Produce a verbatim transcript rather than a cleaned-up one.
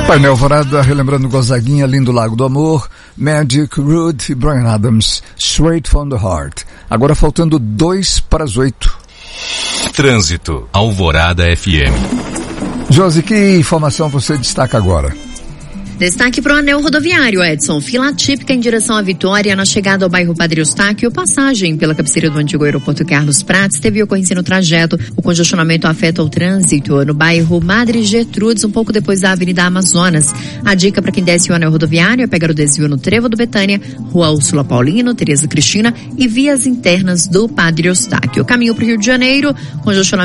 Painel Alvorada, relembrando Gonzaguinha, Lindo Lago do Amor, Magic, Rude e Bryan Adams, Straight from the Heart. Agora faltando dois para as oito. Trânsito, Alvorada F M. Josi, que informação você destaca agora? Destaque para o anel rodoviário, Edson. Fila típica em direção à Vitória, na chegada ao bairro Padre Eustáquio, passagem pela cabeceira do antigo aeroporto Carlos Prates, teve ocorrência no trajeto. O congestionamento afeta o trânsito no bairro Madre Gertrudes, um pouco depois da Avenida Amazonas. A dica para quem desce o anel rodoviário é pegar o desvio no Trevo do Betânia, Rua Úrsula Paulino, Tereza Cristina e vias internas do Padre Eustáquio. Caminho para o Rio de Janeiro, congestionamento